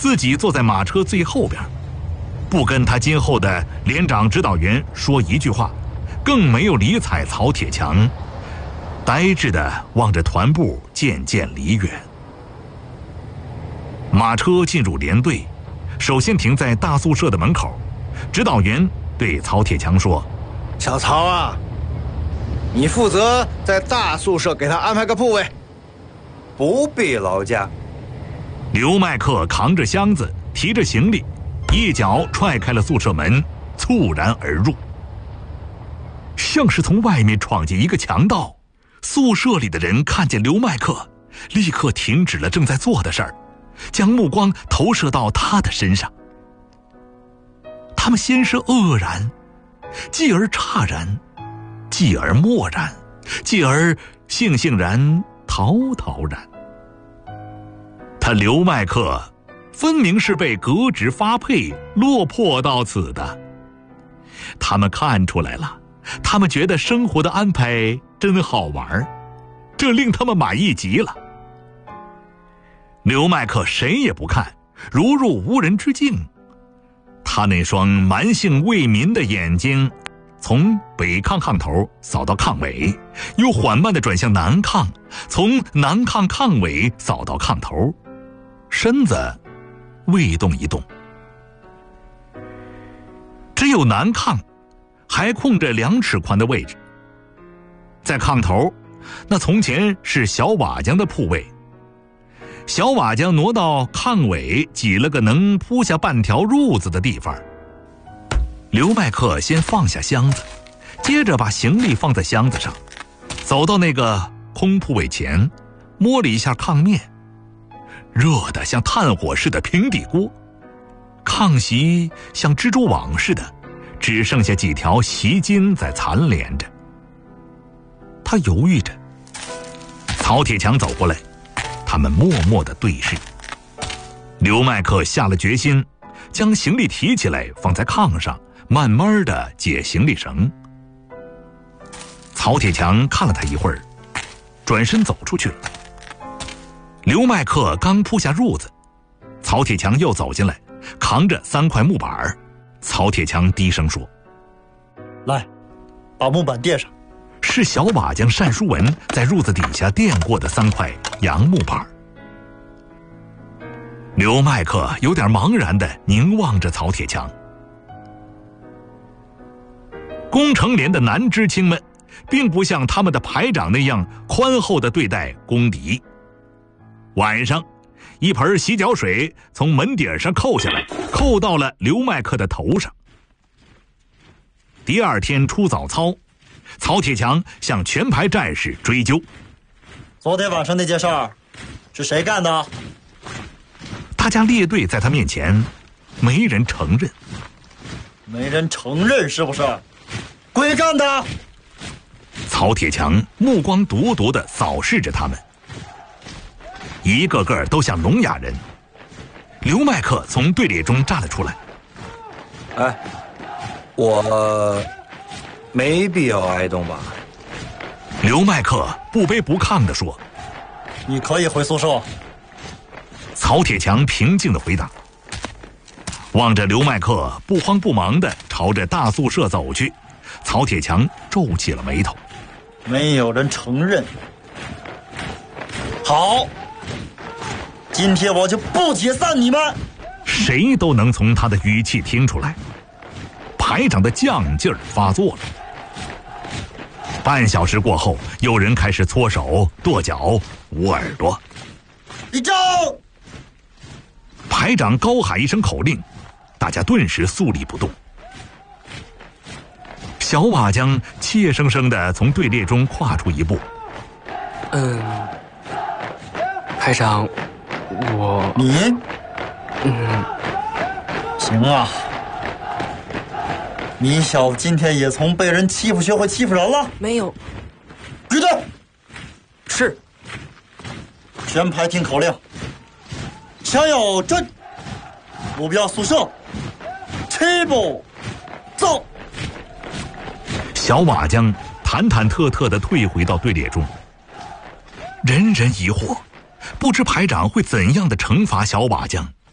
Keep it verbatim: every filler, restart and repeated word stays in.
自己坐在马车最后边，不跟他今后的连长指导员说一句话，更没有理睬曹铁强，呆滞地望着团部渐渐离远。马车进入连队，首先停在大宿舍的门口。指导员对曹铁强说：“ 小曹啊，你负责在大宿舍给他安排个铺位，不必劳驾。” 刘麦克扛着箱子，提着行李，一脚踹开了宿舍门，猝然而入。像是从外面闯进一个强盗。宿舍里的人看见刘麦克，立刻停止了正在做的事儿，将目光投射到他的身上。他们先是愕然，继而诧然，继而默然，继而悻悻然，陶陶然。他刘麦克分明是被革职发配落魄到此的。他们看出来了，他们觉得生活的安排真好玩，这令他们满意极了。刘麦克谁也不看，如入无人之境。他那双蛮性为民的眼睛从北炕炕头扫到炕尾，又缓慢地转向南炕，从南炕炕尾扫到炕头，身子未动一动。只有南炕还空着两尺宽的位置，在炕头，那从前是小瓦匠的铺位，小瓦匠挪到炕尾，挤了个能铺下半条褥子的地方。刘麦克先放下箱子，接着把行李放在箱子上，走到那个空铺位前，摸了一下炕面，热得像炭火似的平底锅，炕席像蜘蛛网似的，只剩下几条席巾在缠连着。他犹豫着，曹铁强走过来，他们默默地对视。刘麦克下了决心，将行李提起来放在炕上，慢慢地解行李绳。曹铁强看了他一会儿，转身走出去了。刘麦克刚铺下褥子，曹铁强又走进来，扛着三块木板。曹铁强低声说：“ 来，把木板垫上。” 是小瓦匠单书文在褥子底下垫过的三块杨木板。刘麦克有点茫然地凝望着曹铁强。工程连的男知青们并不像他们的排长那样宽厚地对待工敌。晚上，一盆洗脚水从门顶上扣下来，扣到了刘麦克的头上。第二天出早操，曹铁强向全排战士追究：“ 昨天晚上那件事儿是谁干的？” 大家列队在他面前，没人承认。 没人承认是不是？鬼干的！ 曹铁强目光笃笃地扫视着他们，一个个都像聋哑人。刘麦克从队列中站了出来：“ 哎，我没必要挨冻吧？” 刘麦克不卑不亢地说：“ 你可以回宿舍。” 曹铁强平静地回答。望着刘麦克不慌不忙地朝着大宿舍走去，曹铁强皱起了眉头。 没有人承认。好，今天我就不解散你们。 谁都能从他的语气听出来，排长的犟劲儿发作了。半小时过后，有人开始搓手、跺脚、捂耳朵。 立正！ 排长高喊一声口令，大家顿时肃立不动。小瓦匠怯生生地从队列中跨出一步。 嗯，排长，我…… 你？ 嗯， 行啊。你小子今天也从被人欺负学会欺负人了？ 没有。 举队。 是。 全排听口令。向右转，目标宿舍，起步，走。 小瓦匠忐忐忑忑地退回到队列中，人人疑惑，不知排长会怎样的惩罚小瓦匠。